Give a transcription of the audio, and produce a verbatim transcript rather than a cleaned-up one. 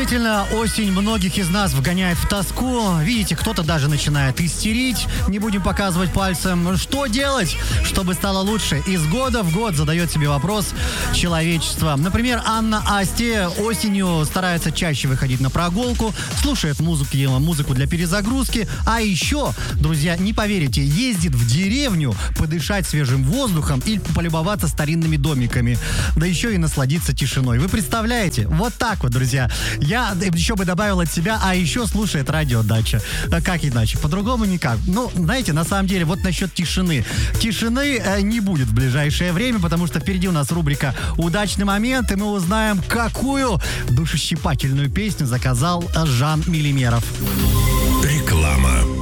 Действительно, осень многих из нас вгоняет в тоску. Видите, кто-то даже начинает истерить. Не будем показывать пальцем. Что делать, чтобы стало лучше? Из года в год задает себе вопрос человечество. Например, Анна Асти осенью старается чаще выходить на прогулку, слушает музыку, музыку для перезагрузки. А еще, друзья, не поверите, ездит в деревню подышать свежим воздухом и полюбоваться старинными домиками. Да еще и насладиться тишиной. Вы представляете? Вот так вот, друзья. Я еще бы добавил от себя, а еще слушает радио «Дача». Как иначе? По-другому никак. Ну, знаете, на самом деле, вот насчет тишины. Тишины э, не будет в ближайшее время, потому что впереди у нас рубрика «Удачный момент», и мы узнаем, какую душещипательную песню заказал Жан Милимеров. Реклама.